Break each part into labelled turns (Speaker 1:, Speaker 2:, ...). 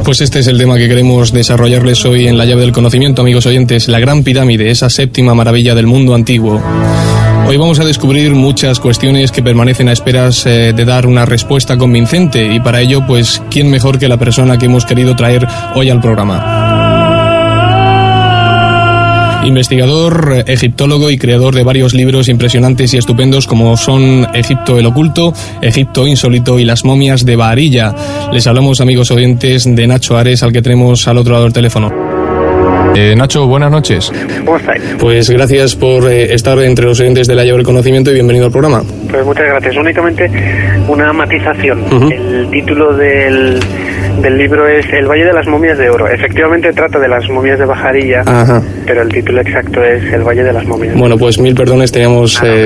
Speaker 1: Pues este es el tema que queremos desarrollarles hoy en La Llave del Conocimiento, amigos oyentes, la Gran Pirámide, esa séptima maravilla del mundo antiguo. Hoy vamos a descubrir muchas cuestiones que permanecen a esperas de dar una respuesta convincente, y para ello, pues, ¿quién mejor que la persona que hemos querido traer hoy al programa? Investigador, egiptólogo y creador de varios libros impresionantes y estupendos como son Egipto el Oculto, Egipto Insólito y las momias de Baharilla. Les hablamos, amigos oyentes, de Nacho Ares, al que tenemos al otro lado del teléfono. Nacho, buenas noches.
Speaker 2: ¿Cómo estáis?
Speaker 1: Pues gracias por estar entre los oyentes de La Llave del Conocimiento y bienvenido al programa.
Speaker 2: Pues muchas gracias. Únicamente una matización. El título del libro es El Valle de las Momias de Oro. Efectivamente trata de las momias de Baharilla, pero el título exacto es El Valle de las Momias.
Speaker 1: Bueno, pues mil perdones, teníamos
Speaker 2: no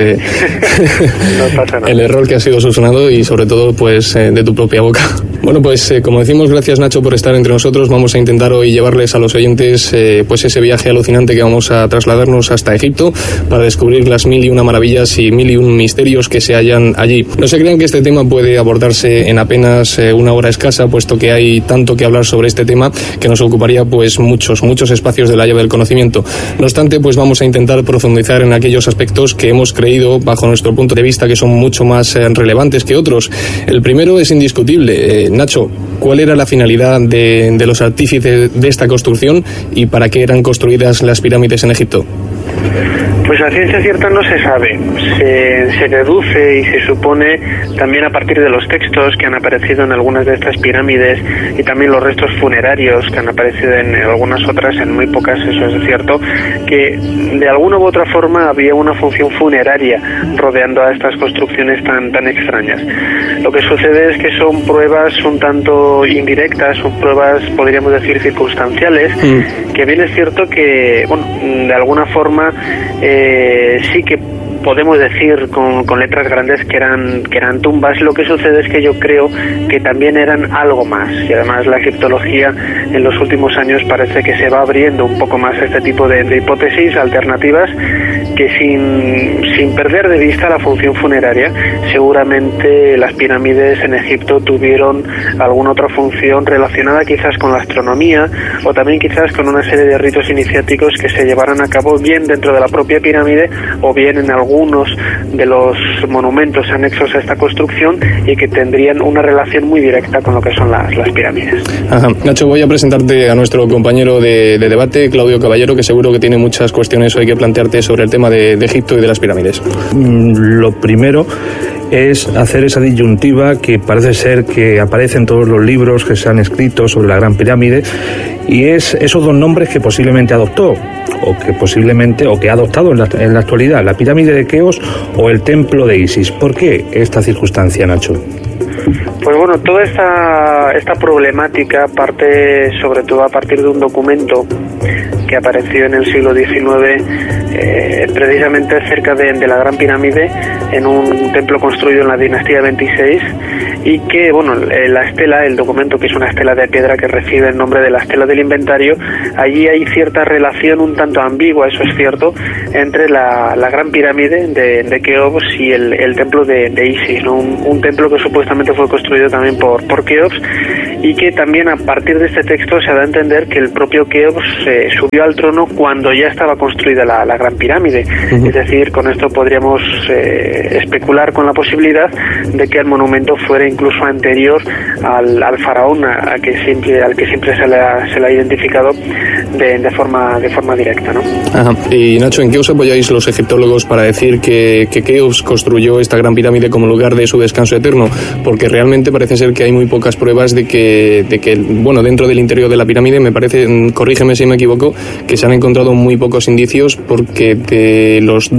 Speaker 2: pasa nada.
Speaker 1: El error que ha sido subsanado y sobre todo pues de tu propia boca. Bueno, pues como decimos, gracias Nacho por estar entre nosotros. Vamos a intentar hoy llevarles a los oyentes pues ese viaje alucinante que vamos a trasladarnos hasta Egipto para descubrir las 1001 maravillas y 1001 misterios que se hallan allí. No se crean que este tema puede abordarse en apenas una hora escasa, puesto que hay tanto que hablar sobre este tema que nos ocuparía pues muchos espacios de La Llave del Conocimiento. No obstante, pues vamos a intentar profundizar en aquellos aspectos que hemos creído, bajo nuestro punto de vista, que son mucho más relevantes que otros. El primero es indiscutible. Nacho, ¿cuál era la finalidad de los artífices de esta construcción y para qué eran construidas las pirámides en Egipto?
Speaker 2: Pues a ciencia cierta no se sabe. Se deduce y se supone también a partir de los textos que han aparecido en algunas de estas pirámides y también los restos funerarios que han aparecido en algunas otras, en muy pocas, eso es cierto, que de alguna u otra forma había una función funeraria rodeando a estas construcciones tan extrañas. Lo que sucede es que son pruebas un tanto indirectas, son pruebas, podríamos decir, circunstanciales, que bien es cierto que, bueno, de alguna forma sí que podemos decir con letras grandes que eran tumbas. Lo que sucede es que yo creo que también eran algo más, y además la egiptología en los últimos años parece que se va abriendo un poco más a este tipo de hipótesis alternativas, que sin perder de vista la función funeraria, seguramente las pirámides en Egipto tuvieron alguna otra función relacionada quizás con la astronomía, o también quizás con una serie de ritos iniciáticos que se llevaran a cabo bien dentro de la propia pirámide o bien en algunos de los monumentos anexos a esta construcción, y que tendrían una relación muy directa con lo que son las pirámides.
Speaker 1: Nacho, voy a presentarte a nuestro compañero de debate, Claudio Caballero, que seguro que tiene muchas cuestiones hoy que plantearte sobre el tema de Egipto y de las pirámides.
Speaker 3: Lo primero es hacer esa disyuntiva que parece ser que aparece en todos los libros que se han escrito sobre la Gran Pirámide, y es esos dos nombres que posiblemente adoptó o que ha adoptado en la actualidad: la pirámide de Keops o el templo de Isis. ¿Por qué esta circunstancia, Nacho?
Speaker 2: Pues bueno, toda esta problemática parte sobre todo a partir de un documento que apareció en el siglo XIX, precisamente cerca de la Gran Pirámide, en un templo construido en la dinastía 26, y que, bueno, la estela, el documento, que es una estela de piedra que recibe el nombre de la estela del inventario, allí hay cierta relación un tanto ambigua, eso es cierto, entre la Gran Pirámide de Keops y el templo de Isis, ¿no? Un templo que supuestamente fue construido también por Keops, y que también a partir de este texto se da a entender que el propio Keops subió al trono cuando ya estaba construida la Gran Pirámide. Es decir, con esto podríamos especular con la posibilidad de que el monumento fuera incluso anterior al faraón al que siempre se le ha identificado de forma directa, ¿no?
Speaker 1: Y Nacho, ¿en qué os apoyáis los egiptólogos para decir que Keops construyó esta Gran Pirámide como lugar de su descanso eterno? Porque realmente parece ser que hay muy pocas pruebas de que bueno, dentro del interior de la pirámide, me parece, corrígeme si me equivoco, que se han encontrado muy pocos indicios, porque de los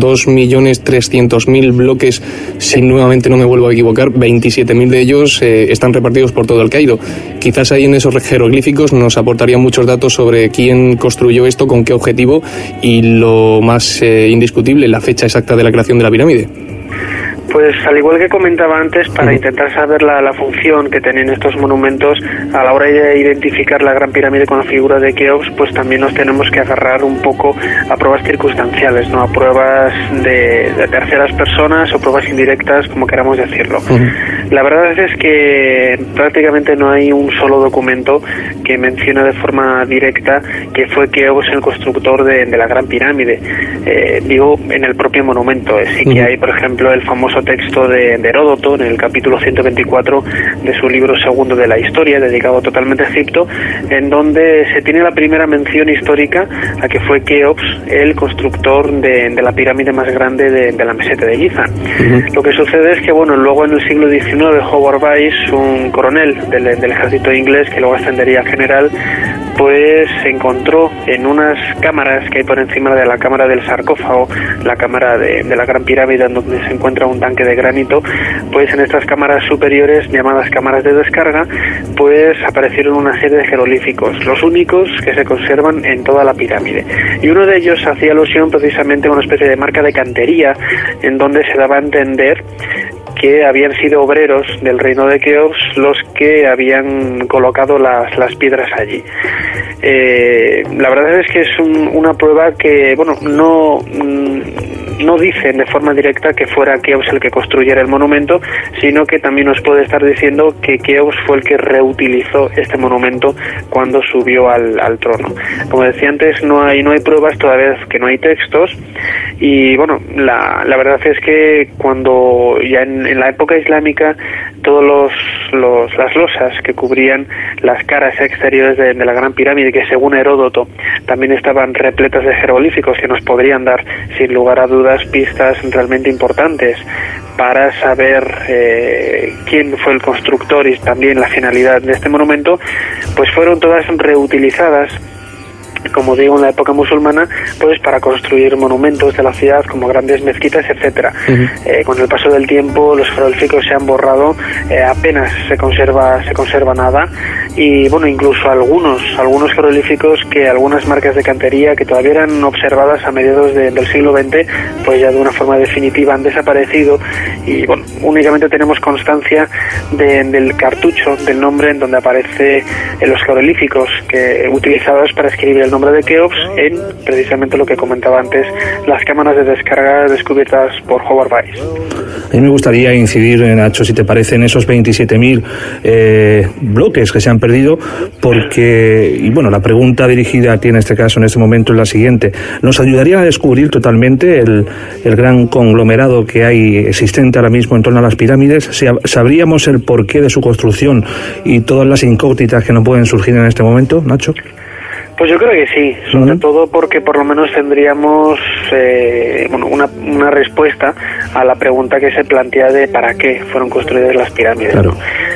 Speaker 1: 2.300.000 bloques, si nuevamente no me vuelvo a equivocar, 27.000 de ellos están repartidos por todo el Cairo. Quizás ahí en esos jeroglíficos nos aportarían muchos datos sobre quién construyó esto, con qué objetivo, y lo más indiscutible, la fecha exacta de la creación de la pirámide.
Speaker 2: Pues al igual que comentaba antes, para intentar saber la función que tenían estos monumentos a la hora de identificar la Gran Pirámide con la figura de Keops, pues también nos tenemos que agarrar un poco a pruebas circunstanciales, ¿no? A pruebas de terceras personas o pruebas indirectas, como queramos decirlo. La verdad es que prácticamente no hay un solo documento que mencione de forma directa que fue Keops el constructor de la Gran Pirámide. Digo, en el propio monumento. Sí que hay, por ejemplo, el famoso texto de Heródoto, en el capítulo 124 de su libro segundo de la historia, dedicado totalmente a Egipto, en donde se tiene la primera mención histórica a que fue Keops el constructor de la pirámide más grande de la meseta de Giza. Lo que sucede es que, bueno, luego en el siglo XIX, Howard Weiss, un coronel del ejército inglés que luego ascendería a general, pues se encontró en unas cámaras que hay por encima de la cámara del sarcófago, la cámara de la Gran Pirámide, en donde se encuentra un tanque de granito. Pues en estas cámaras superiores, llamadas cámaras de descarga, pues aparecieron una serie de jeroglíficos, los únicos que se conservan en toda la pirámide. Y uno de ellos hacía alusión precisamente a una especie de marca de cantería, en donde se daba a entender que habían sido obreros del reino de Keops los que habían colocado las piedras allí. La verdad es que es una prueba que, bueno, no dicen de forma directa que fuera Keops el que construyera el monumento, sino que también nos puede estar diciendo que Keops fue el que reutilizó este monumento cuando subió al trono. Como decía antes, no hay pruebas, toda vez que no hay textos, y bueno, la verdad es que cuando ya en la época islámica todas las losas que cubrían las caras exteriores de la Gran Pirámide, que según Heródoto también estaban repletas de jeroglíficos que nos podrían dar sin lugar a dudas pistas realmente importantes para saber quién fue el constructor y también la finalidad de este monumento, pues fueron todas reutilizadas, como digo, en la época musulmana, pues para construir monumentos de la ciudad como grandes mezquitas, etcétera. Con el paso del tiempo los jeroglíficos se han borrado, apenas se conserva nada, y bueno, incluso algunos jeroglíficos, que algunas marcas de cantería que todavía eran observadas a mediados del siglo XX, pues ya de una forma definitiva han desaparecido, y bueno, únicamente tenemos constancia del cartucho del nombre en donde aparece los jeroglíficos utilizados para escribir el nombre de Keops en precisamente lo que comentaba antes, las cámaras de descarga descubiertas por Howard Weiss.
Speaker 3: A mí me gustaría incidir, Nacho, si te parece, en esos 27.000 bloques que se han perdido, porque, y bueno, la pregunta dirigida a ti en este caso, en este momento, es la siguiente. ¿Nos ayudaría a descubrir totalmente el gran conglomerado que hay existente ahora mismo en torno a las pirámides? ¿Sabríamos el porqué de su construcción y todas las incógnitas que nos pueden surgir en este momento, Nacho?
Speaker 2: Pues yo creo que sí, sobre todo porque por lo menos tendríamos una respuesta a la pregunta que se plantea de para qué fueron construidas las pirámides. Claro.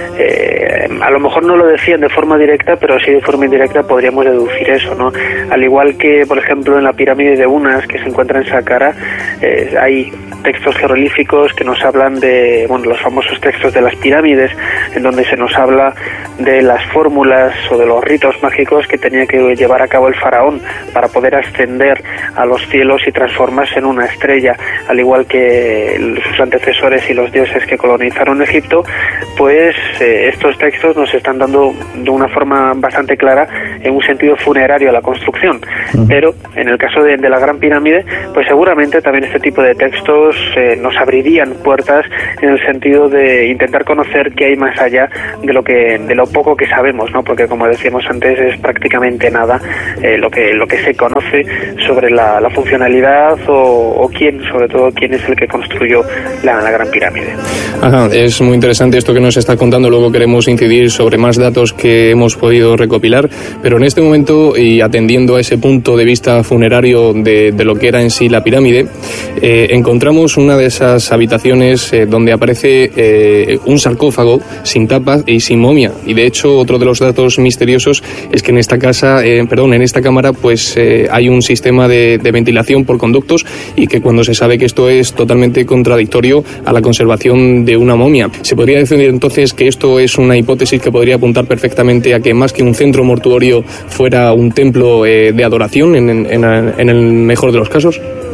Speaker 2: A lo mejor no lo decían de forma directa, pero sí de forma indirecta podríamos deducir eso, ¿no? Al igual que, por ejemplo, en la pirámide de Unas, que se encuentra en Saqqara, hay textos jeroglíficos que nos hablan de, bueno, los famosos textos de las pirámides, en donde se nos habla de las fórmulas o de los ritos mágicos que tenía que llevar a cabo el faraón para poder ascender a los cielos y transformarse en una estrella, al igual que sus antecesores y los dioses que colonizaron Egipto. Pues estos textos nos están dando de una forma bastante clara en un sentido funerario a la construcción, pero en el caso de la Gran Pirámide, pues seguramente también este tipo de textos nos abrirían puertas en el sentido de intentar conocer qué hay más allá de lo poco que sabemos, ¿no? Porque, como decíamos antes, es prácticamente nada lo que se conoce sobre la funcionalidad o sobre todo quién es el que construyó la Gran Pirámide.
Speaker 1: Ajá, es muy interesante esto que nos está contando. Luego queremos incidir sobre más datos que hemos podido recopilar, pero en este momento, y atendiendo a ese punto de vista funerario de lo que era en sí la pirámide, encontramos una de esas habitaciones donde aparece un sarcófago sin tapa y sin momia. Y de hecho, otro de los datos misteriosos es que en esta cámara, pues hay un sistema de ventilación por conductos, y que cuando se sabe que esto es totalmente contradictorio a la conservación de una momia. Se podría decir entonces que esto es una hipótesis que podría apuntar perfectamente a que más que un centro mortuorio fuera un templo de adoración en el mejor de los casos.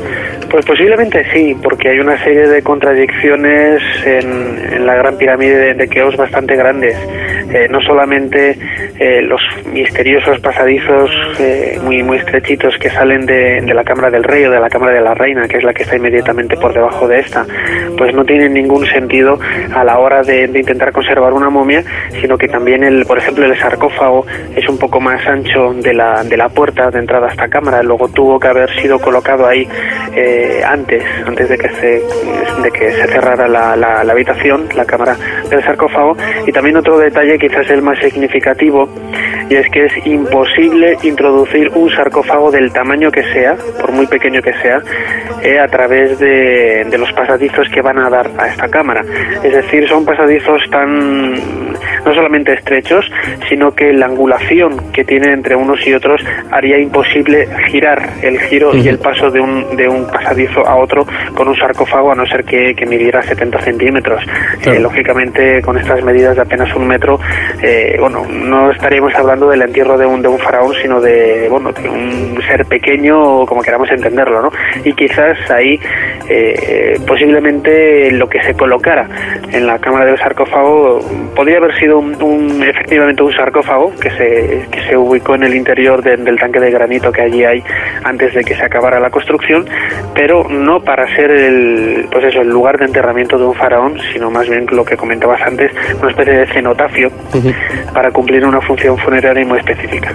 Speaker 2: Pues posiblemente sí, porque hay una serie de contradicciones en la Gran Pirámide de Keops bastante grandes. No solamente los misteriosos pasadizos muy estrechitos que salen de la Cámara del Rey o de la Cámara de la Reina, que es la que está inmediatamente por debajo de esta, pues no tienen ningún sentido a la hora de intentar conservar una momia, sino que también, por ejemplo, el sarcófago es un poco más ancho de la puerta de entrada a esta cámara. Luego tuvo que haber sido colocado ahí antes de que se cerrara la habitación, la cámara del sarcófago. Y también otro detalle, quizás el más significativo, y es que es imposible introducir un sarcófago del tamaño que sea, por muy pequeño que sea, a través de los pasadizos que van a dar a esta cámara. Es decir, son pasadizos no solamente estrechos, sino que la angulación que tiene entre unos y otros haría imposible girar el giro y el paso de un pasadizo a otro con un sarcófago, a no ser que midiera 70 centímetros. Claro. Lógicamente, con estas medidas de apenas 1 metro, no estaríamos hablando del entierro de un faraón, sino de un ser pequeño, como queramos entenderlo, ¿no? Y quizás ahí posiblemente lo que se colocara en la cámara del sarcófago podría haber sido efectivamente un sarcófago que se ubicó en el interior del tanque de granito que allí hay antes de que se acabara la construcción, pero no para ser el lugar de enterramiento de un faraón, sino más bien lo que comentabas antes, una especie de cenotafio para cumplir una función funeraria muy específica.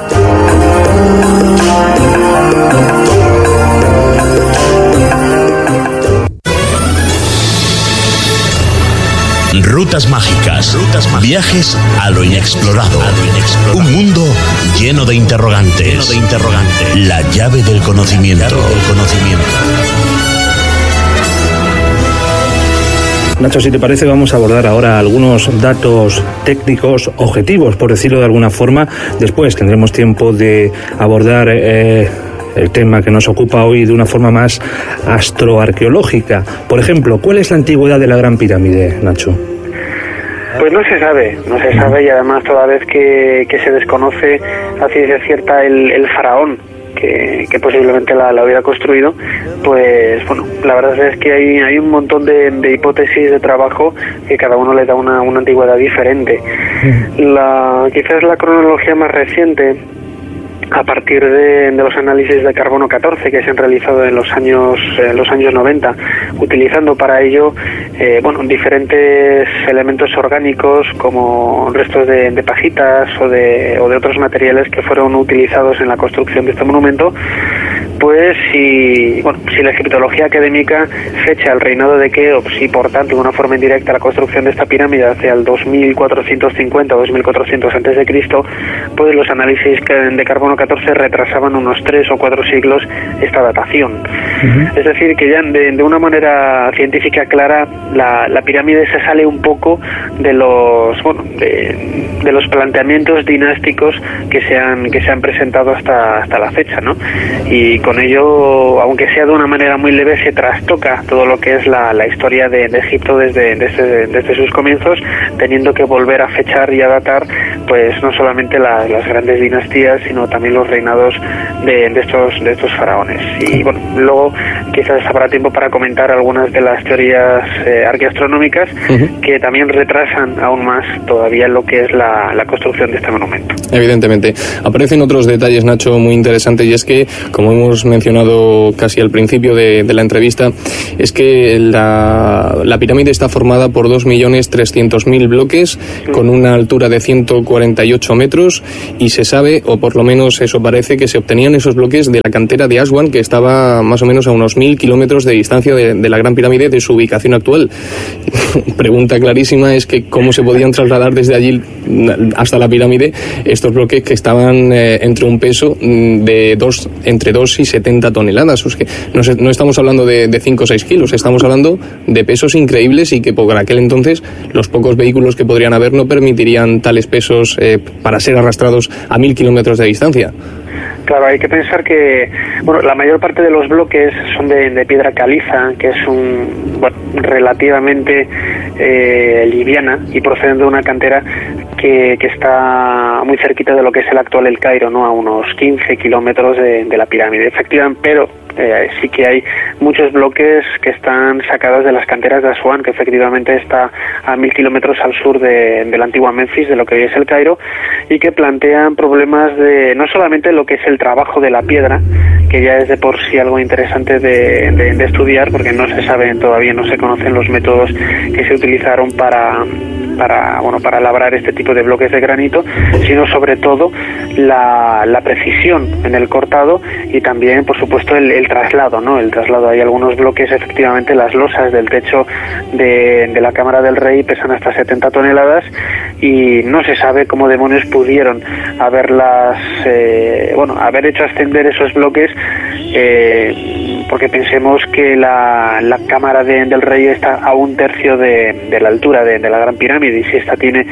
Speaker 4: Rutas mágicas, viajes a lo inexplorado, un mundo lleno de interrogantes, la llave del conocimiento.
Speaker 3: Nacho, si te parece, vamos a abordar ahora algunos datos técnicos objetivos, por decirlo de alguna forma. Después tendremos tiempo de abordar el tema que nos ocupa hoy de una forma más astroarqueológica. Por ejemplo, ¿cuál es la antigüedad de la Gran Pirámide, Nacho?
Speaker 2: Pues no se sabe, y además toda vez que se desconoce a ciencia cierta el faraón que posiblemente la hubiera construido, pues la verdad es que hay un montón de hipótesis de trabajo que cada uno le da una antigüedad diferente. Quizás la cronología más reciente, a partir de los análisis de carbono 14 que se han realizado en los años 90, utilizando para ello diferentes elementos orgánicos como restos de pajitas o de otros materiales que fueron utilizados en la construcción de este monumento. Pues si la egiptología académica fecha el reinado de Keops y por tanto de una forma indirecta la construcción de esta pirámide hacia el 2450 o 2400 a.C., pues los análisis de carbono 14 retrasaban unos 3 o 4 siglos esta datación. Es decir, que ya de una manera científica clara la pirámide se sale un poco de los planteamientos dinásticos que se han presentado hasta la fecha, ¿no? Y con ello, aunque sea de una manera muy leve, se trastoca todo lo que es la historia de Egipto desde sus comienzos, teniendo que volver a fechar y a datar pues no solamente las grandes dinastías, sino también los reinados de estos faraones. Y luego quizás habrá tiempo para comentar algunas de las teorías arqueastronómicas que también retrasan aún más todavía lo que es la construcción de este monumento.
Speaker 1: Evidentemente. Aparecen otros detalles, Nacho, muy interesantes, y es que, como hemos mencionado casi al principio de la entrevista, es que la pirámide está formada por 2.300.000 bloques con una altura de 148 metros, y se sabe, o por lo menos eso parece, que se obtenían esos bloques de la cantera de Aswan, que estaba más o menos a unos 1.000 kilómetros de distancia de la Gran Pirámide de su ubicación actual. Pregunta clarísima es que cómo se podían trasladar desde allí hasta la pirámide estos bloques que estaban entre un peso de entre 2 y 70 toneladas. Es que no estamos hablando de 5 o 6 kilos, estamos hablando de pesos increíbles, y que por aquel entonces los pocos vehículos que podrían haber no permitirían tales pesos para ser arrastrados a 1.000 kilómetros de distancia.
Speaker 2: Claro, hay que pensar que la mayor parte de los bloques son de piedra caliza, que es relativamente liviana, y proceden de una cantera que está muy cerquita de lo que es el actual El Cairo, ¿no? A unos 15 kilómetros de la pirámide. Efectivamente, pero sí que hay muchos bloques que están sacados de las canteras de Asuán, que efectivamente está a 1000 kilómetros al sur de la antigua Menfis, de lo que hoy es el Cairo, y que plantean problemas de no solamente lo que es el trabajo de la piedra, que ya es de por sí algo interesante de estudiar, porque no se sabe todavía, no se conocen los métodos que se utilizaron para labrar este tipo de bloques de granito, sino sobre todo la precisión en el cortado y también, por supuesto, el traslado, ¿no? El traslado. Hay algunos bloques, efectivamente, las losas del techo de la Cámara del Rey pesan hasta 70 toneladas y no se sabe cómo demonios pudieron haber hecho ascender esos bloques, porque pensemos que la Cámara del Rey está a 1/3 de la altura de la Gran Pirámide, y si esta tiene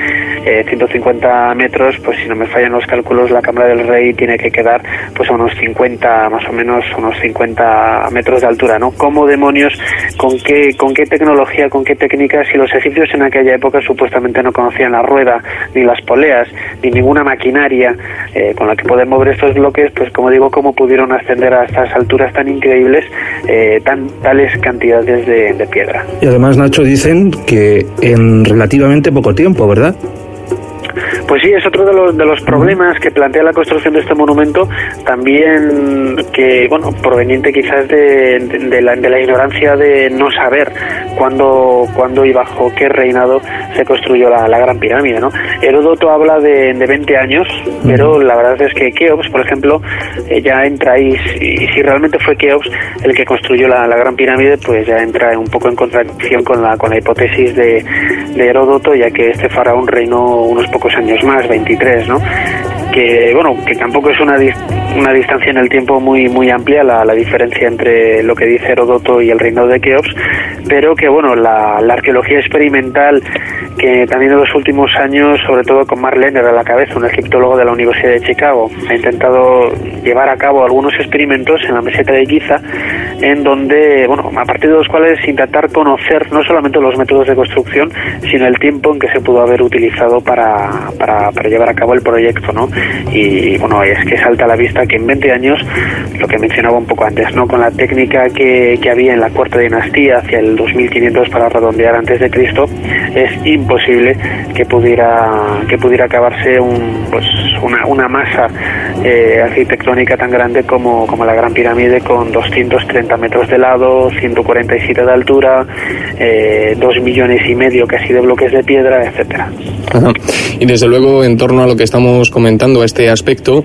Speaker 2: 150 metros, pues si no me fallan los cálculos, la Cámara del Rey tiene que quedar pues a unos 50, más o menos unos 50 metros de altura, ¿no? ¿Cómo demonios, con qué tecnología, con qué técnicas, si los egipcios en aquella época supuestamente no conocían la rueda, ni las poleas, ni ninguna maquinaria con la que poder mover estos bloques, pues como digo, cómo pudieron ascender a estas alturas tan increíbles, tales cantidades de piedra?
Speaker 3: Y además, Nacho, dicen que en relativamente poco tiempo, ¿verdad?
Speaker 2: Pues sí, es otro de los problemas que plantea la construcción de este monumento, también que, proveniente quizás de la ignorancia de no saber cuándo y bajo qué reinado se construyó la Gran Pirámide, ¿no? Heródoto habla de 20 años, pero la verdad es que Keops, por ejemplo, ya entra ahí, y si realmente fue Keops el que construyó la Gran Pirámide, pues ya entra un poco en contradicción con la hipótesis de Heródoto, ya que este faraón reinó unos pocos años más, 23, ¿no? Que tampoco es una distancia en el tiempo muy amplia la diferencia entre lo que dice Heródoto y el reinado de Keops, pero que la arqueología experimental, que también en los últimos años, sobre todo con Mark Lehner a la cabeza, un egiptólogo de la Universidad de Chicago, ha intentado llevar a cabo algunos experimentos en la meseta de Giza, en donde, a partir de los cuales intentar conocer no solamente los métodos de construcción, sino el tiempo en que se pudo haber utilizado para llevar a cabo el proyecto, ¿no? Y es que salta a la vista que en 20 años, lo que mencionaba un poco antes, ¿no? Con la técnica que había en la cuarta dinastía, hacia el 2500 para redondear antes de Cristo, es imposible que pudiera acabarse una masa arquitectónica tan grande como la Gran Pirámide, con 230 metros de lado, 147 de altura, 2,5 millones casi de bloques de piedra, etcétera.
Speaker 1: Ajá. Y desde luego, en torno a lo que estamos comentando, a este aspecto,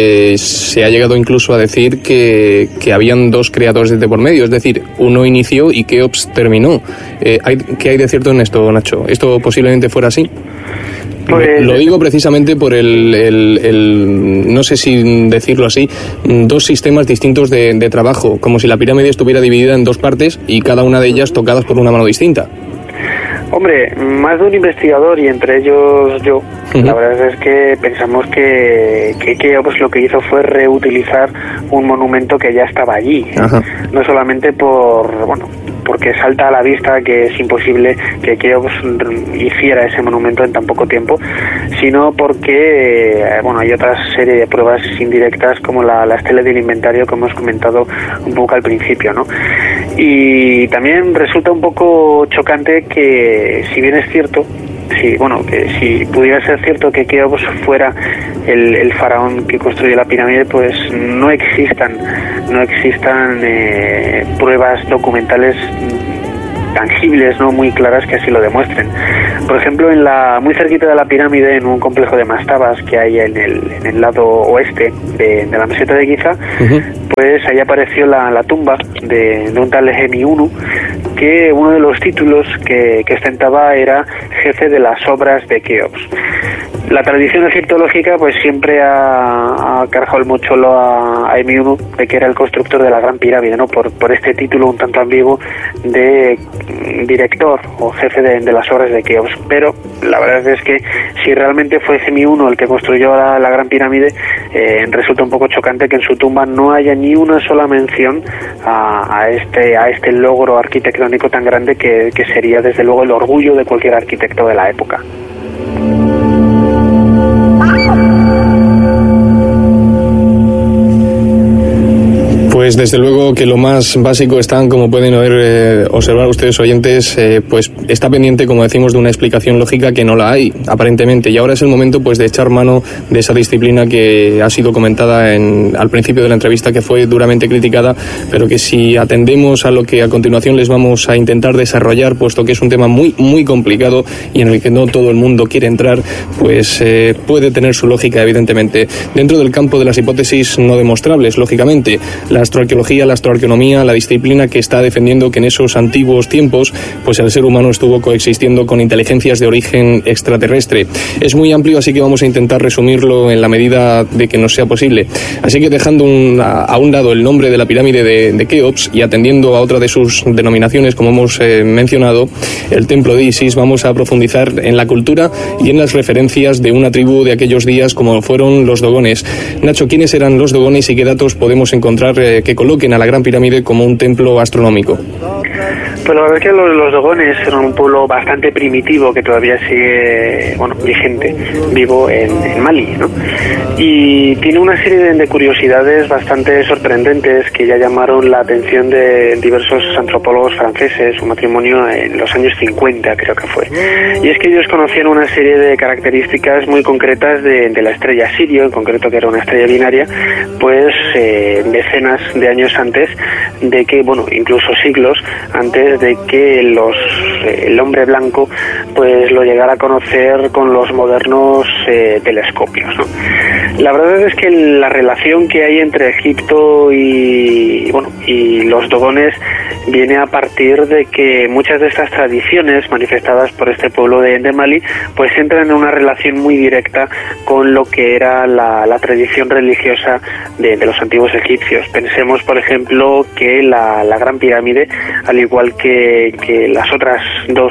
Speaker 1: se ha llegado incluso a decir que habían dos creadores de por medio, es decir, uno inició y Keops terminó. ¿Qué hay de cierto en esto, Nacho? ¿Esto posiblemente fuera así? Pues, lo digo precisamente por no sé si decirlo así, dos sistemas distintos de trabajo, como si la pirámide estuviera dividida en dos partes y cada una de ellas tocadas por una mano distinta.
Speaker 2: Hombre, más de un investigador, y entre ellos yo, la verdad es que pensamos que Keops lo que hizo fue reutilizar un monumento que ya estaba allí. No solamente porque salta a la vista que es imposible que Keops hiciera ese monumento en tan poco tiempo, sino porque hay otra serie de pruebas indirectas, como la estela del inventario que hemos comentado un poco al principio, ¿no? Y también resulta un poco chocante que, si bien es cierto, que si pudiera ser cierto que Keops fuera el faraón que construyó la pirámide, pues no existan pruebas documentales tangibles, no muy claras, que así lo demuestren. Por ejemplo, muy cerquita de la pirámide, en un complejo de mastabas que hay en el lado oeste de la meseta de Giza, pues ahí apareció la tumba de un tal Hemi I, que uno de los títulos que ostentaba era jefe de las obras de Keops. La tradición egiptológica pues siempre ha cargado el mocholo a Hemi I de que era el constructor de la Gran Pirámide, ¿no? Por este título un tanto ambiguo de director o jefe de las obras de Keops. Pero la verdad es que si realmente fue Hemi I el que construyó la Gran Pirámide, resulta un poco chocante que en su tumba no haya ni una sola mención a este logro arquitectónico tan grande que sería desde luego el orgullo de cualquier arquitecto de la época.
Speaker 1: Pues desde luego que lo más básico están, como pueden observar ustedes oyentes, pues está pendiente, como decimos, de una explicación lógica que no la hay, aparentemente. Y ahora es el momento pues de echar mano de esa disciplina que ha sido comentada al principio de la entrevista, que fue duramente criticada, pero que si atendemos a lo que a continuación les vamos a intentar desarrollar, puesto que es un tema muy, muy complicado y en el que no todo el mundo quiere entrar, pues puede tener su lógica, evidentemente. Dentro del campo de las hipótesis no demostrables, lógicamente, la astroarqueología, la astroarqueonomía, la disciplina que está defendiendo que en esos antiguos tiempos pues el ser humano estuvo coexistiendo con inteligencias de origen extraterrestre. Es muy amplio, así que vamos a intentar resumirlo en la medida de que nos sea posible. Así que dejando a un lado el nombre de la pirámide de Keops y atendiendo a otra de sus denominaciones, como hemos mencionado, el templo de Isis, vamos a profundizar en la cultura y en las referencias de una tribu de aquellos días como fueron los dogones. Nacho, ¿quiénes eran los dogones y qué datos podemos encontrar que coloquen a la Gran Pirámide como un templo astronómico?
Speaker 2: Pues la verdad es que los dogones eran un pueblo bastante primitivo que todavía sigue, vigente, vivo en Mali, ¿no? Y tiene una serie de curiosidades bastante sorprendentes que ya llamaron la atención de diversos antropólogos franceses, un matrimonio en los años 50 creo que fue. Y es que ellos conocían una serie de características muy concretas de la estrella Sirio, en concreto que era una estrella binaria, pues decenas de años antes de que, incluso siglos antes de que el hombre blanco pues lo llegara a conocer con los modernos telescopios, ¿no? La verdad es que la relación que hay entre Egipto y los dogones viene a partir de que muchas de estas tradiciones manifestadas por este pueblo de Mali pues entran en una relación muy directa con lo que era la tradición religiosa de los antiguos egipcios. Pensemos, por ejemplo, que la Gran Pirámide, al igual que las otras dos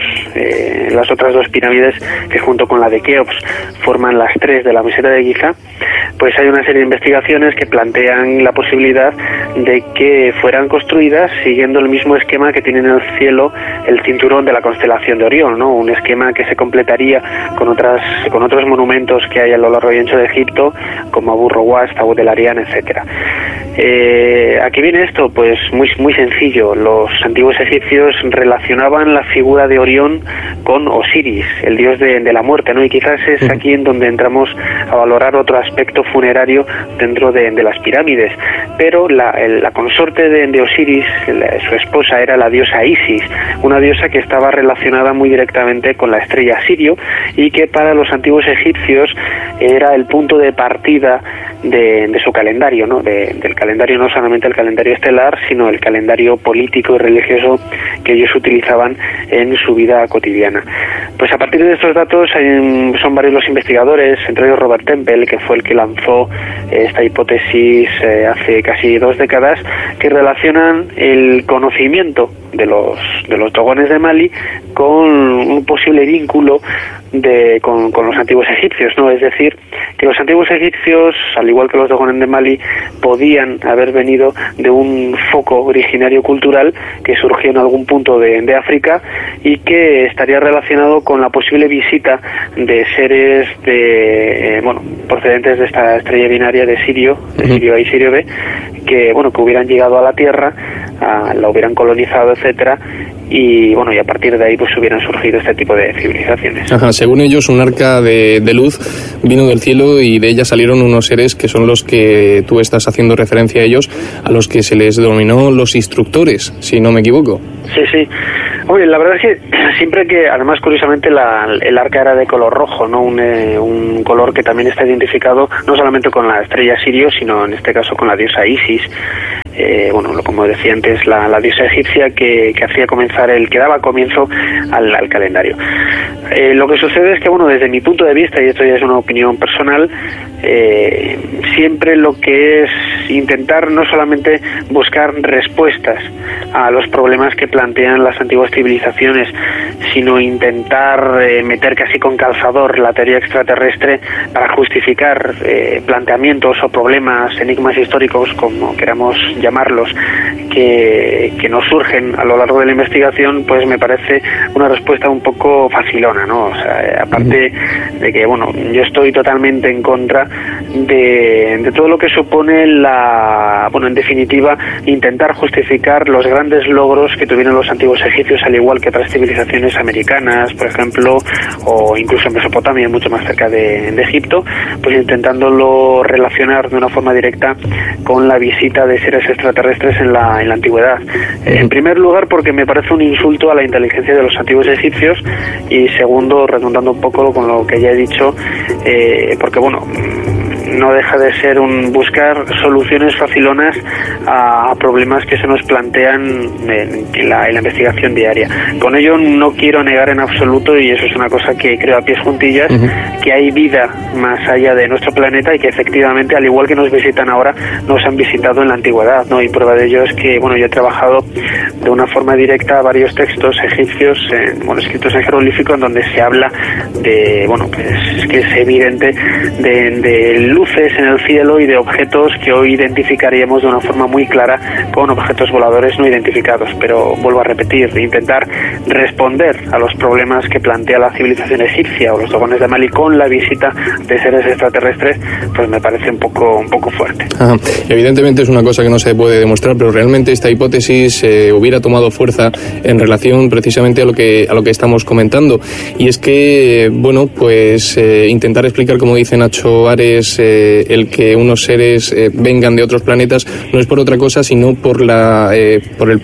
Speaker 2: pirámides que junto con la de Keops forman las tres de la meseta de Giza, pues hay una serie de investigaciones que plantean la posibilidad de que fueran construidas siguiendo el mismo esquema que tiene en el cielo el cinturón de la constelación de Orión, ¿no? Un esquema que se completaría con otros monumentos que hay a lo largo y ancho de Egipto, como Abu Rowas, Tabut el Arian, etcétera. Aquí viene esto, pues muy, muy sencillo. Los antiguos egipcios relacionaban la figura de Orión con Osiris, el dios de la muerte, ¿no? Y quizás es aquí en donde entramos a valorar otro aspecto funerario dentro de las pirámides. Pero la consorte de Osiris, su esposa, era la diosa Isis, una diosa que estaba relacionada muy directamente con la estrella Sirio y que para los antiguos egipcios era el punto de partida de su calendario, ¿no? Del calendario, no solamente el calendario estelar, sino el calendario político y religioso que ellos utilizaban en su vida cotidiana. Pues a partir de estos datos son varios los investigadores, entre ellos Robert Temple, que fue el que lanzó esta hipótesis hace casi 2 décadas, que relacionan el conocimiento de los dogones de Mali con un posible vínculo con los antiguos egipcios, ¿no? Es decir, que los antiguos egipcios, al igual que los dogones de Mali, podían haber venido de un foco originario cultural que surgió en algún punto de África y que estaría relacionado con la posible visita de seres procedentes de esta estrella binaria de Sirio, de Sirio A y Sirio B, que hubieran llegado a la Tierra, la hubieran colonizado, etcétera, y a partir de ahí pues hubieran surgido este tipo de civilizaciones.
Speaker 1: Ajá, según ellos, un arca de luz vino del cielo y de ella salieron unos seres que son los que tú estás haciendo referencia a ellos, a los que se les denominó los instructores, si no me equivoco.
Speaker 2: Sí. Oye, la verdad es que siempre que, además, curiosamente, el arca era de color rojo, ¿no? Un color que también está identificado no solamente con la estrella Sirio, sino en este caso con la diosa Isis. Como decía antes, la diosa egipcia que daba comienzo al calendario. Lo que sucede es que, desde mi punto de vista, y esto ya es una opinión personal, siempre lo que es intentar no solamente buscar respuestas a los problemas que plantean las antiguas civilizaciones, sino intentar meter casi con calzador la teoría extraterrestre para justificar planteamientos o problemas, enigmas históricos, como queramos llamarlos, que nos surgen a lo largo de la investigación, pues me parece una respuesta un poco facilona, ¿no? O sea, aparte de que, yo estoy totalmente en contra de todo lo que supone en definitiva, intentar justificar los grandes logros que tuvieron los antiguos egipcios, al igual que otras civilizaciones americanas, por ejemplo, o incluso en Mesopotamia, mucho más cerca de Egipto, pues intentándolo relacionar de una forma directa con la visita de seres extraterrestres en la antigüedad. En primer lugar, porque me parece un insulto a la inteligencia de los antiguos egipcios, y segundo, redundando un poco con lo que ya he dicho, porque no deja de ser buscar soluciones facilonas a problemas que se nos plantean en la investigación diaria. Con ello no quiero negar en absoluto, y eso es una cosa que creo a pies juntillas, que hay vida más allá de nuestro planeta, y que efectivamente, al igual que nos visitan ahora, nos han visitado en la antigüedad, ¿no? Y prueba de ello es que, yo he trabajado de una forma directa varios textos egipcios, escritos en jeroglífico, en donde se habla de, es que es evidente, de luces en el cielo y de objetos que hoy identificaríamos de una forma muy clara con objetos voladores no identificados. Pero vuelvo a repetir, intentar responder a los problemas que plantea la civilización egipcia o los dogones de Mali con la visita de seres extraterrestres, pues me parece un poco fuerte.
Speaker 1: Ajá. Evidentemente es una cosa que no se puede demostrar, pero realmente esta hipótesis hubiera tomado fuerza en relación precisamente a lo que estamos comentando, y es que intentar explicar, como dice Nacho Ares, el que unos seres vengan de otros planetas no es por otra cosa sino por el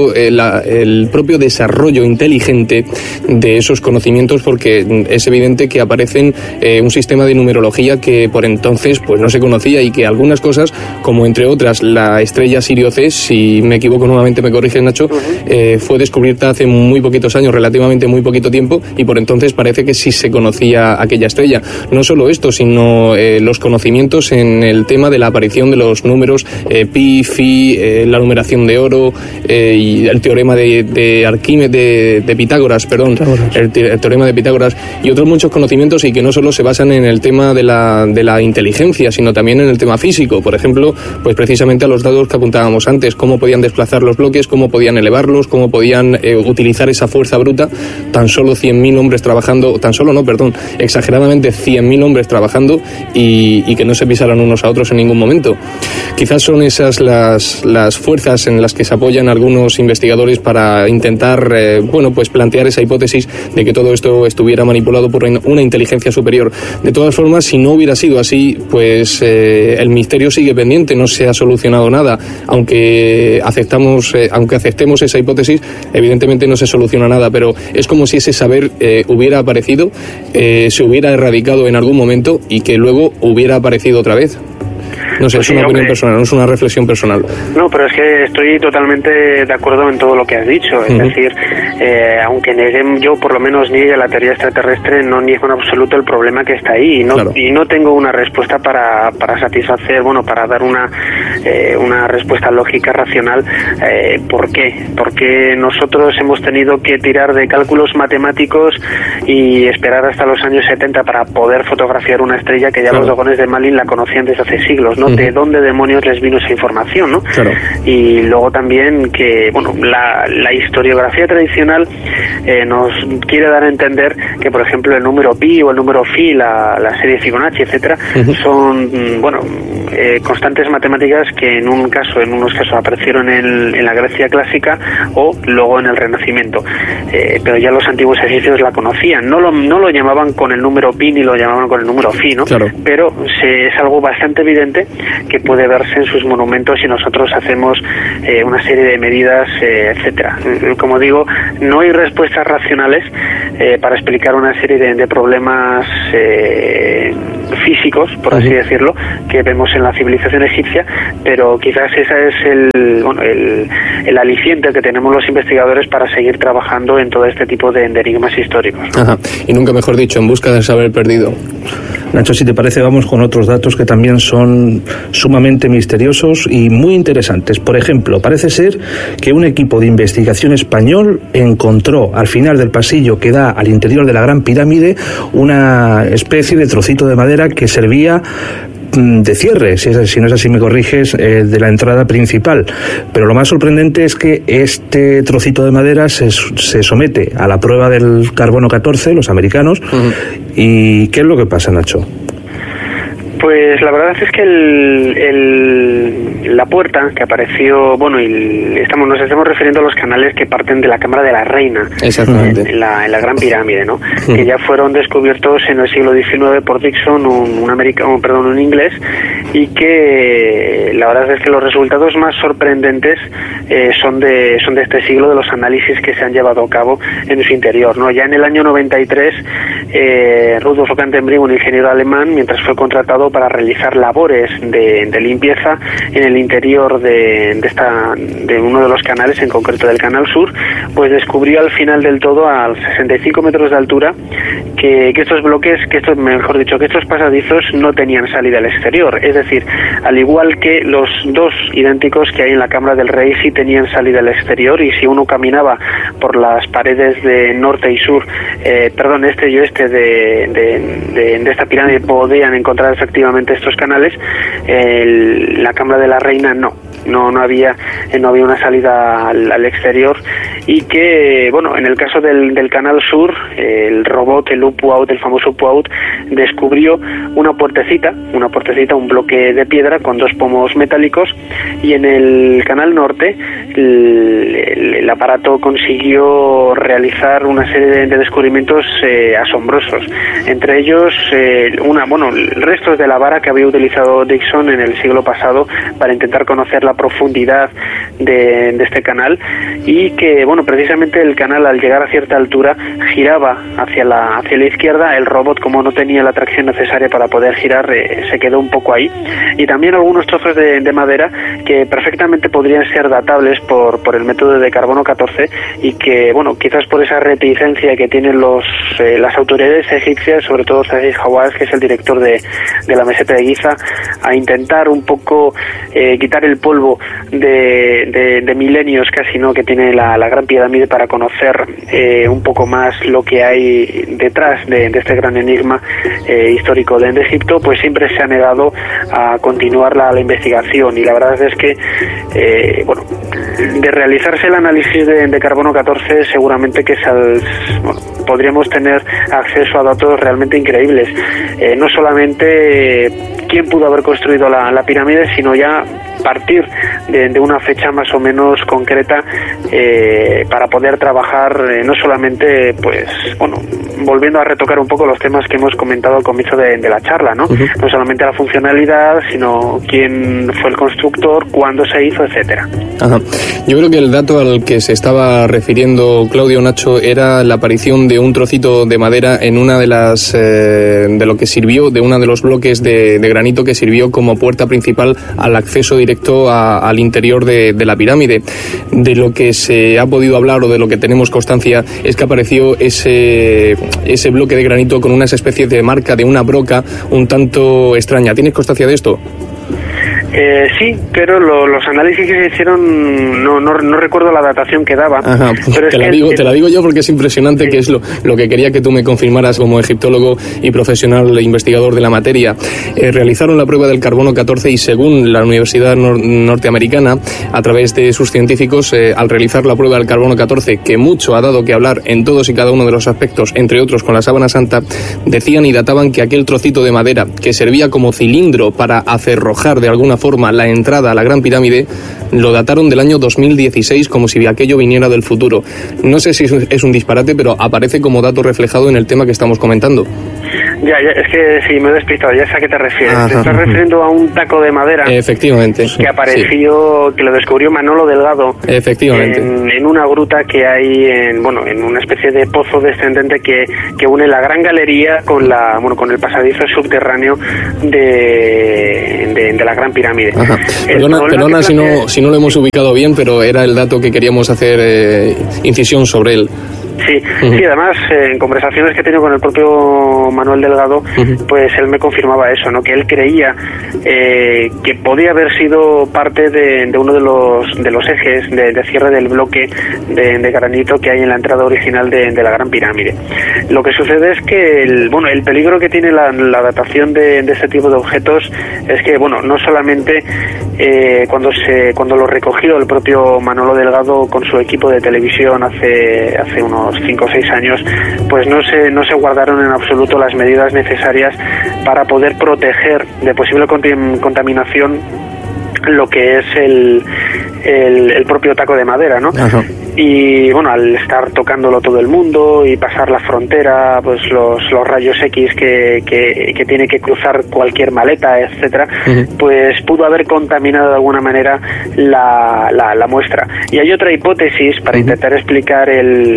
Speaker 1: propio desarrollo inteligente de esos conocimientos, porque es evidente que aparecen un sistema de numerología que por entonces pues no se conocía, y que algunas cosas, como entre otras la estrella Sirio C, si me equivoco nuevamente me corriges, Nacho, fue descubierta hace muy poquitos años, relativamente muy poquito tiempo, y por entonces parece que sí se conocía aquella estrella. No solo esto, sino los conocimientos en el tema de la aparición de los números pi, fi, la numeración de oro, y el teorema de Arquímedes, de Pitágoras, el teorema de Pitágoras, y otros muchos conocimientos, y que no solo se basan en el tema de la inteligencia, sino también en el tema físico. Por ejemplo, pues precisamente a los datos que apuntábamos antes, cómo podían desplazar los bloques, cómo podían elevarlos, cómo podían utilizar esa fuerza bruta. Tan solo 100.000 hombres trabajando, exageradamente 100.000 hombres trabajando, y que no se pisaran unos a otros en ningún momento. Quizás son esas las fuerzas en las que se apoyan algunos investigadores para intentar plantear esa hipótesis de que todo esto estuviera manipulado por una inteligencia superior. De todas formas, si no hubiera sido así, pues el misterio sigue pendiente, no se ha solucionado nada. Aunque aceptemos esa hipótesis, evidentemente no se soluciona nada, pero es como si ese saber hubiera aparecido, se hubiera erradicado en algún momento, y que luego hubiera aparecido otra vez. No sé, pues es una opinión personal, no es una reflexión personal.
Speaker 2: No, pero es que estoy totalmente de acuerdo en todo lo que has dicho. Es decir, aunque yo por lo menos niegue la teoría extraterrestre, no niego en absoluto el problema que está ahí. Y no tengo una respuesta para satisfacer, para dar una respuesta lógica, racional. ¿Por qué? Porque nosotros hemos tenido que tirar de cálculos matemáticos y esperar hasta los años 70 para poder fotografiar una estrella que ya los dogones de Malin la conocían desde hace siglos, ¿no? ¿De dónde demonios les vino esa información, no? Claro. Y luego también que, la historiografía tradicional nos quiere dar a entender que, por ejemplo, el número pi o el número phi, la serie Fibonacci, etcétera, son, constantes matemáticas que en unos casos aparecieron en la Grecia clásica o luego en el Renacimiento. Pero ya los antiguos egipcios la conocían. No lo llamaban con el número pi ni lo llamaban con el número phi, ¿no? Claro. Pero es algo bastante evidente que puede verse en sus monumentos si nosotros hacemos una serie de medidas, etcétera. Como digo, no hay respuestas racionales para explicar una serie de problemas físicos, por así decirlo, que vemos en la civilización egipcia, pero quizás ese es el aliciente que tenemos los investigadores para seguir trabajando en todo este tipo de enigmas históricos, ¿no?
Speaker 1: Ajá. Y nunca mejor dicho, en busca del saber perdido.
Speaker 3: Nacho, si te parece, vamos con otros datos que también son sumamente misteriosos y muy interesantes. Por ejemplo, parece ser que un equipo de investigación español encontró al final del pasillo que da al interior de la Gran Pirámide una especie de trocito de madera que servía de cierre, si no es así me corriges, de la entrada principal. Pero lo más sorprendente es que este trocito de madera se somete a la prueba del carbono 14, los americanos. ¿Y qué es lo que pasa, Nacho?
Speaker 2: Pues la verdad es que la puerta que apareció, bueno, nos estamos refiriendo a los canales que parten de la Cámara de la Reina.
Speaker 1: Exactamente.
Speaker 2: En la Gran Pirámide, ¿no? Que ya fueron descubiertos en el siglo XIX por Dixon, un inglés, y que la verdad es que los resultados más sorprendentes son de este siglo, de los análisis que se han llevado a cabo en su interior, ¿no? Ya en el año 93, Rudolf Cantenbrink, un ingeniero alemán, mientras fue contratado para realizar labores de limpieza en el interior de uno de los canales, en concreto del Canal Sur, pues descubrió al final del todo, a 65 metros de altura, que estos pasadizos no tenían salida al exterior. Es decir, al igual que los dos idénticos que hay en la Cámara del Rey sí tenían salida al exterior, y si uno caminaba por las paredes de norte y sur, este y oeste de esta pirámide, podían encontrar efectivamente estos canales. La Cámara de la Reina no había una salida al exterior, y que, bueno, en el caso del Canal Sur, el robot, el U-Puaut, el famoso U-Puaut, descubrió una puertecita, un bloque de piedra con dos pomos metálicos, y en el Canal Norte el aparato consiguió realizar una serie de descubrimientos asombrosos, entre ellos restos de la vara que había utilizado Dixon en el siglo pasado para intentar conocer la profundidad de este canal, y que, bueno, precisamente el canal, al llegar a cierta altura, giraba hacia la izquierda. El robot, como no tenía la tracción necesaria para poder girar, se quedó un poco ahí, y también algunos trozos de madera que perfectamente podrían ser datables por el método de carbono 14, y que, bueno, quizás por esa reticencia que tienen las autoridades egipcias, sobre todo Zahi Hawass, que es el director de la meseta de Giza, a intentar un poco quitar el polvo de milenios casi, ¿no?, que tiene la Gran Pirámide, para conocer un poco más lo que hay detrás de este gran enigma histórico de Egipto. Pues siempre se ha negado a continuar la investigación, y la verdad es que de realizarse el análisis de carbono 14, seguramente que podríamos tener acceso a datos realmente increíbles, no solamente quién pudo haber construido la pirámide, sino ya partir de una fecha más o menos concreta, para poder trabajar, no solamente, volviendo a retocar un poco los temas que hemos comentado al comienzo de la charla, ¿no? No solamente la funcionalidad, sino quién fue el constructor, cuándo se hizo, etcétera.
Speaker 1: Ajá. Yo creo que el dato al que se estaba refiriendo Claudio, Nacho, era la aparición de un trocito de madera en una de las de uno de los bloques de granito que sirvió como puerta principal al acceso directo al interior de la pirámide. De lo que se ha podido hablar, o de lo que tenemos constancia, es que apareció ese bloque de granito con unas especies de marca de una broca un tanto extraña. ¿Tienes constancia de esto?
Speaker 2: Sí, pero los análisis que se hicieron no recuerdo la datación que daba.
Speaker 1: Ajá, pero te la digo yo porque es impresionante, sí. Que es lo que quería que tú me confirmaras como egiptólogo y profesional investigador de la materia. Realizaron la prueba del carbono 14 y, según la Universidad Norteamericana, a través de sus científicos, al realizar la prueba del carbono 14, que mucho ha dado que hablar en todos y cada uno de los aspectos, entre otros con la sábana santa, decían y databan que aquel trocito de madera que servía como cilindro para acerrojar de alguna forma la entrada a la Gran Pirámide, lo dataron del año 2016, como si aquello viniera del futuro. No sé si es un disparate, pero aparece como dato reflejado en el tema que estamos comentando.
Speaker 2: Ya, es que sí, me he despistado, ya sé a qué te refieres. Ajá. Te estás refiriendo a un taco de madera.
Speaker 1: Efectivamente.
Speaker 2: Que apareció, sí. Que lo descubrió Manolo Delgado.
Speaker 1: Efectivamente.
Speaker 2: En una gruta que hay en una especie de pozo descendente que une la Gran Galería con con el pasadizo subterráneo de la Gran Pirámide.
Speaker 1: Ajá. Perdona si no lo hemos ubicado bien, pero era el dato que queríamos hacer incisión sobre él.
Speaker 2: Sí, sí, además en conversaciones que he tenido con el propio Manuel Delgado, pues él me confirmaba eso, ¿no? Que él creía que podía haber sido parte de uno de los ejes de cierre del bloque de granito que hay en la entrada original de la Gran Pirámide. Lo que sucede es que el peligro que tiene la datación de este tipo de objetos es que, no solamente cuando lo recogió el propio Manolo Delgado con su equipo de televisión hace unos unos 5 o 6 años, pues no se guardaron en absoluto las medidas necesarias para poder proteger de posible contaminación lo que es el propio taco de madera, ¿no? Ajá. Y bueno, al estar tocándolo todo el mundo y pasar la frontera, pues los rayos X que tiene que cruzar cualquier maleta, etcétera, pues pudo haber contaminado de alguna manera la muestra. Y hay otra hipótesis para intentar explicar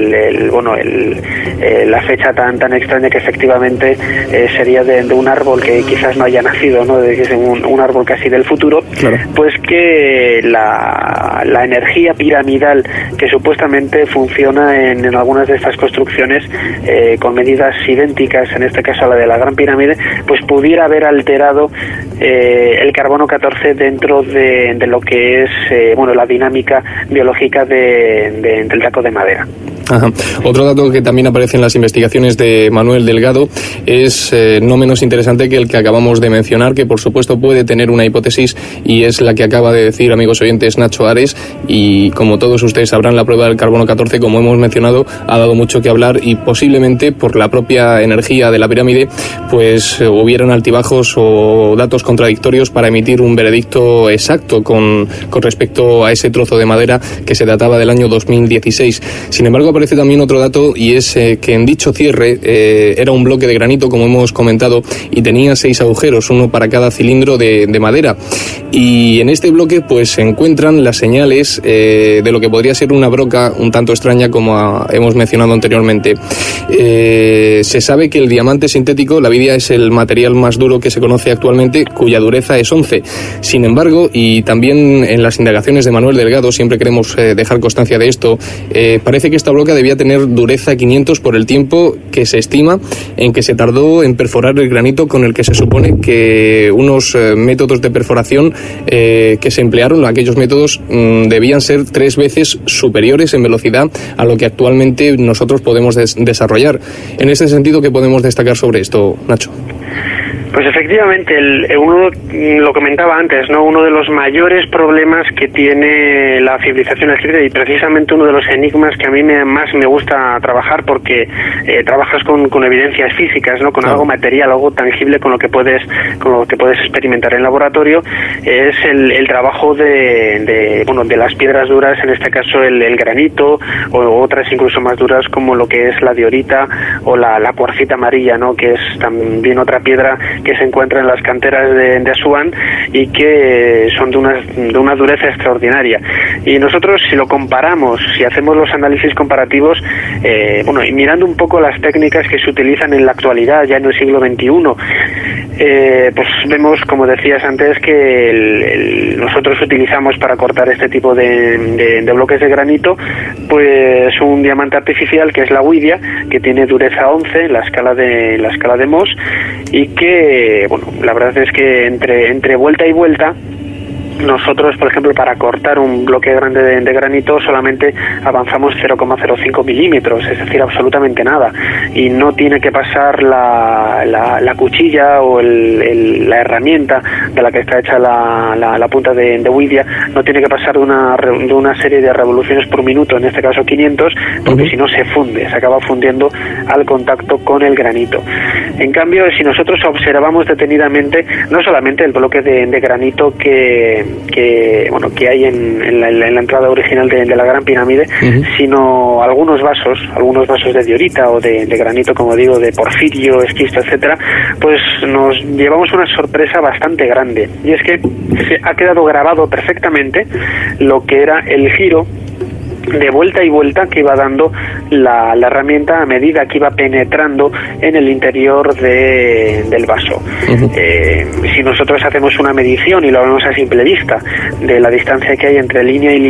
Speaker 2: la fecha tan extraña, que efectivamente sería de un árbol que quizás no haya nacido, ¿no? De que es un árbol casi del futuro. Claro. Pues que la energía piramidal que supuestamente funciona en algunas de estas construcciones con medidas idénticas, en este caso a la de la Gran Pirámide, pues pudiera haber alterado el carbono 14 dentro de lo que es la dinámica biológica del taco de madera.
Speaker 1: Ajá. Otro dato que también aparece en las investigaciones de Manuel Delgado es no menos interesante que el que acabamos de mencionar, que por supuesto puede tener una hipótesis, y es la que acaba de decir, amigos oyentes, Nacho Ares. Y como todos ustedes sabrán, la prueba del carbono 14, como hemos mencionado, ha dado mucho que hablar, y posiblemente por la propia energía de la pirámide pues hubieran altibajos o datos contradictorios para emitir un veredicto exacto con respecto a ese trozo de madera que se databa del año 2016. Sin embargo, aparece también otro dato, y es que en dicho cierre era un bloque de granito, como hemos comentado, y tenía 6 agujeros, uno para cada cilindro de madera. Y en este bloque pues se encuentran las señales de lo que podría ser una broca un tanto extraña, como hemos mencionado anteriormente. Se sabe que el diamante sintético, la vidia, es el material más duro que se conoce actualmente, cuya dureza es 11. Sin embargo, y también en las indagaciones de Manuel Delgado, siempre queremos dejar constancia de esto, parece que esta broca debía tener dureza 500 por el tiempo que se estima en que se tardó en perforar el granito, con el que se supone que unos métodos de perforación que se emplearon, aquellos métodos debían ser 3 veces superiores en velocidad a lo que actualmente nosotros podemos desarrollar. En ese sentido, ¿qué podemos destacar sobre esto, Nacho?
Speaker 2: Pues efectivamente, uno lo comentaba antes, ¿no? Uno de los mayores problemas que tiene la civilización egipcia, y precisamente uno de los enigmas que a mí más me gusta trabajar, porque trabajas con evidencias físicas, ¿no? Con algo material, algo tangible con lo que puedes experimentar en laboratorio, es el trabajo de las piedras duras, en este caso el granito, o otras incluso más duras como lo que es la diorita o la cuarcita amarilla, ¿no? Que es también otra piedra que se encuentra en las canteras de Asuán, y que son de una dureza extraordinaria. Y nosotros, si lo comparamos, si hacemos los análisis comparativos, y mirando un poco las técnicas que se utilizan en la actualidad, ya en el siglo XXI, pues vemos, como decías antes, que nosotros utilizamos para cortar este tipo de bloques de granito, pues un diamante artificial que es la huidia, que tiene dureza 11 en la escala de Mohs, y que la verdad es que entre vuelta y vuelta, nosotros, por ejemplo, para cortar un bloque grande de granito solamente avanzamos 0,05 milímetros, es decir, absolutamente nada, y no tiene que pasar la cuchilla o la herramienta de la que está hecha la punta de huidia, no tiene que pasar de una serie de revoluciones por minuto, en este caso 500, porque si no se funde, se acaba fundiendo al contacto con el granito. En cambio, si nosotros observamos detenidamente, no solamente el bloque de granito que hay en la entrada original de la Gran Pirámide, sino algunos vasos de diorita o de granito, como digo, de porfirio, esquisto, etcétera, pues nos llevamos una sorpresa bastante grande, y es que se ha quedado grabado perfectamente lo que era el giro de vuelta y vuelta que iba dando la herramienta a medida que iba penetrando en el interior del vaso. Si nosotros hacemos una medición y lo vemos a simple vista de la distancia que hay entre línea y línea,